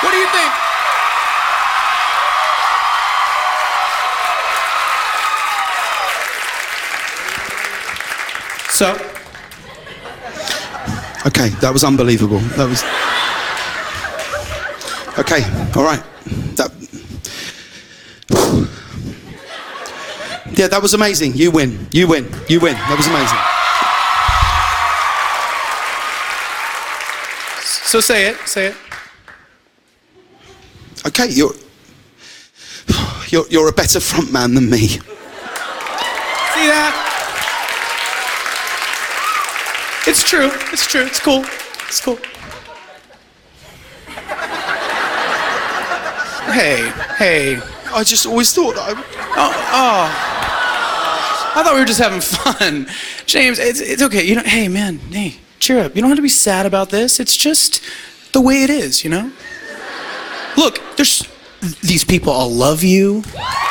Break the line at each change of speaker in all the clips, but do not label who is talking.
What do you think? So?
Okay, that was unbelievable. That was... Okay, all right. Yeah, that was amazing. You win. You win. You win. That was amazing.
So say it. Say it.
Okay, you're a better frontman than me.
See that? It's true. It's true. It's cool. It's cool. Hey.
I just always thought that
I thought we were just having fun. James, it's okay. You know, hey, man, hey, cheer up. You don't have to be sad about this. It's just the way it is, you know? Look, there's these people all love you.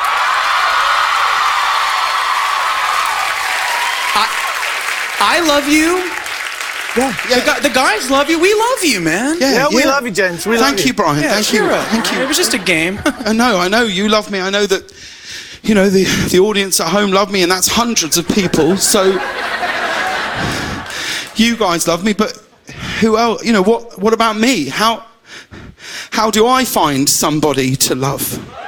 I love you.
Yeah.
The guys love you. We love you, man.
Yeah, we love you, gents. We love
Thank you, Brian.
Yeah,
Thank you.
cheer up.
Thank you.
It was just a game.
I know you love me. I know that, you know, the audience at home love me, and that's hundreds of people. So you guys love me, but who else? You know, what about me? How do I find somebody to love?